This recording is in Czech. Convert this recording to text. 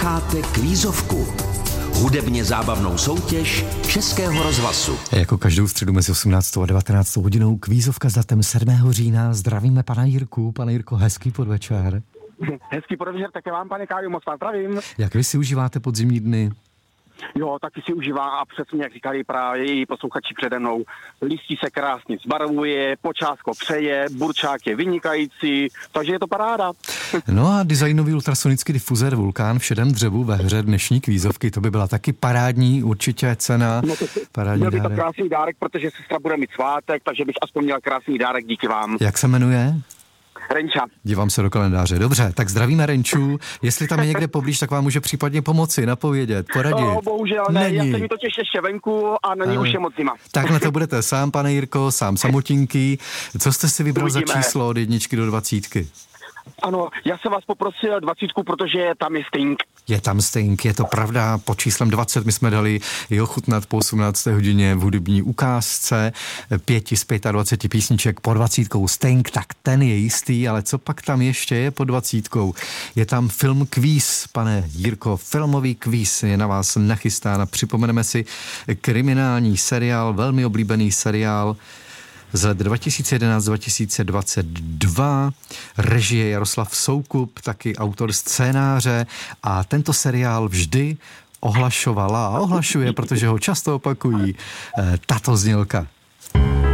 Posloucháte Kvízovku, hudebně zábavnou soutěž Českého rozhlasu. Jako každou středu mezi 18. a 19. hodinou Kvízovka s datem 7. října. Zdravíme pana Jirku. Pane Jirko, hezký podvečer. Hezký podvečer, také vám, pane Kájo, moc vás zdravím. Jak vy si užíváte podzimní dny? Jo, taky si užívá a přesně, jak říkali právě i posluchači přede mnou, listí se krásně zbarvuje, počátko přeje, burčák je vynikající, takže je to paráda. No a designový ultrasonický difuzér Vulkán v šedém dřevu ve hře dnešní kvízovky, to by byla taky parádní určitě cena. No to, parádní měl by to dárek. krásný dárek, protože sestra bude mít svátek, takže bych aspoň měl krásný dárek díky vám. Jak se jmenuje? Renča. Dívám se do kalendáře. Dobře, tak zdravíme Renču. Jestli tam je někde poblíž, tak vám může případně pomoci, napovědět, poradit. No, bohužel ne, já jsem mi totiž ještě venku a není už je moc zima. Tak na to budete sám, pane Jirko, sám samotinký. Co jste si vybral Uvidíme. za číslo od 1 do 20? Ano, já jsem vás poprosil 20, protože tam je Sting. Je tam Sting, je to pravda, pod číslem 20 my jsme dali i ochutnat po 18. hodině v hudební ukázce 5 z 25 písniček po 20 Sting, tak ten je jistý, ale co pak tam ještě je pod 20? Je tam film Kvíz, pane Jirko, filmový kvíz je na vás nachystán a připomeneme si kriminální seriál, velmi oblíbený seriál z let 2011-2022, režie Jaroslav Soukup, taky autor scénáře a tento seriál vždy ohlašovala a ohlašuje, protože ho často opakují, tato znělka.